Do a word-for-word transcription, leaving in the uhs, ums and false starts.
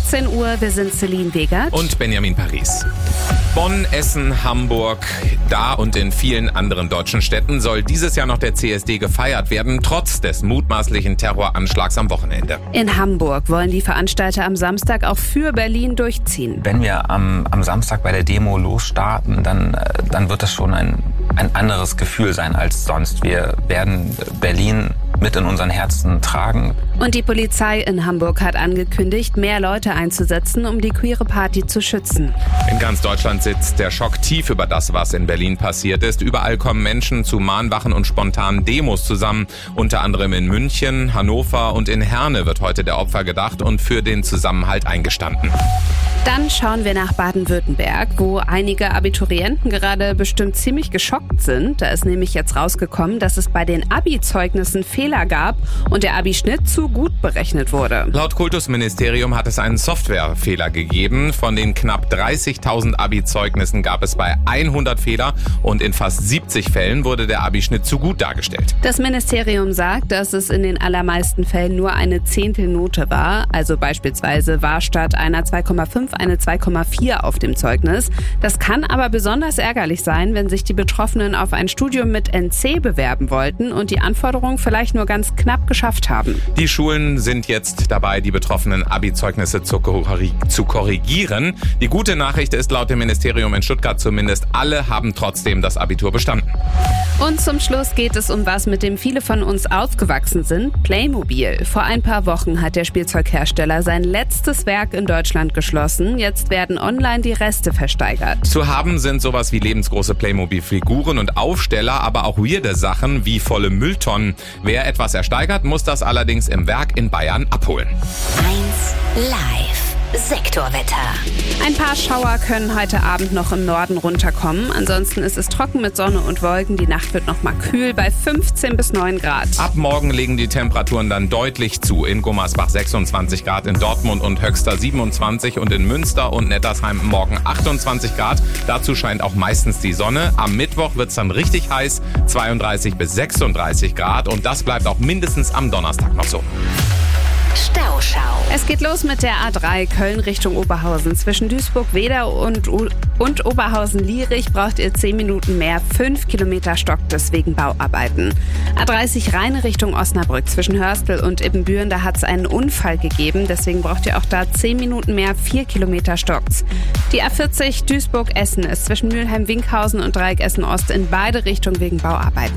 siebzehn Uhr, wir sind Celine Wegert und Benjamin Paris. Bonn, Essen, Hamburg, da und in vielen anderen deutschen Städten soll dieses Jahr noch der C S D gefeiert werden, trotz des mutmaßlichen Terroranschlags am Wochenende. In Hamburg wollen die Veranstalter am Samstag auch für Berlin durchziehen. Wenn wir am, am Samstag bei der Demo losstarten, dann, dann wird das schon ein, ein anderes Gefühl sein als sonst. Wir werden Berlin mit in unseren Herzen tragen. Und die Polizei in Hamburg hat angekündigt, mehr Leute einzusetzen, um die queere Party zu schützen. In ganz Deutschland sitzt der Schock tief über das, was in Berlin passiert ist. Überall kommen Menschen zu Mahnwachen und spontanen Demos zusammen. Unter anderem in München, Hannover und in Herne wird heute der Opfer gedacht und für den Zusammenhalt eingestanden. Dann schauen wir nach Baden-Württemberg, wo einige Abiturienten gerade bestimmt ziemlich geschockt sind. Da ist nämlich jetzt rausgekommen, dass es bei den Abi-Zeugnissen Fehler gab und der Abi-Schnitt zu gut berechnet wurde. Laut Kultusministerium hat es einen Softwarefehler gegeben. Von den knapp dreißigtausend Abi-Zeugnissen gab es bei hundert Fehler und in fast siebzig Fällen wurde der Abi-Schnitt zu gut dargestellt. Das Ministerium sagt, dass es in den allermeisten Fällen nur eine Zehntelnote war. Also beispielsweise war statt einer zwei Komma fünf eine zwei Komma vier auf dem Zeugnis. Das kann aber besonders ärgerlich sein, wenn sich die Betroffenen auf ein Studium mit N C bewerben wollten und die Anforderungen vielleicht nur ganz knapp geschafft haben. Die Schulen sind jetzt dabei, die betroffenen Abi-Zeugnisse zu, korri- zu korrigieren. Die gute Nachricht ist laut dem Ministerium in Stuttgart zumindest, alle haben trotzdem das Abitur bestanden. Und zum Schluss geht es um was, mit dem viele von uns aufgewachsen sind: Playmobil. Vor ein paar Wochen hat der Spielzeughersteller sein letztes Werk in Deutschland geschlossen. Jetzt werden online die Reste versteigert. Zu haben sind sowas wie lebensgroße Playmobil-Figuren und Aufsteller, aber auch weirde Sachen wie volle Mülltonnen. Wer etwas ersteigert, muss das allerdings im Werk in Bayern abholen. eins Live. Sektorwetter. Ein paar Schauer können heute Abend noch im Norden runterkommen. Ansonsten ist es trocken mit Sonne und Wolken. Die Nacht wird noch mal kühl bei fünfzehn bis neun Grad. Ab morgen legen die Temperaturen dann deutlich zu. In Gummersbach sechsundzwanzig Grad, in Dortmund und Höxter siebenundzwanzig und in Münster und Nettersheim morgen achtundzwanzig Grad. Dazu scheint auch meistens die Sonne. Am Mittwoch wird es dann richtig heiß, zweiunddreißig bis sechsunddreißig Grad. Und das bleibt auch mindestens am Donnerstag noch so. Stauschau. Es geht los mit der A drei Köln Richtung Oberhausen. Zwischen Duisburg-Wedau und, und Oberhausen-Lierich braucht ihr zehn Minuten mehr. fünf Kilometer Stock, deswegen Bauarbeiten. A dreißig Rheine Richtung Osnabrück. Zwischen Hörstel und Ibbenbüren, da hat es einen Unfall gegeben. Deswegen braucht ihr auch da zehn Minuten mehr. vier Kilometer Stocks. Die A vierzig Duisburg-Essen ist zwischen Mülheim-Winkhausen und Dreieck Essen-Ost in beide Richtungen wegen Bauarbeiten.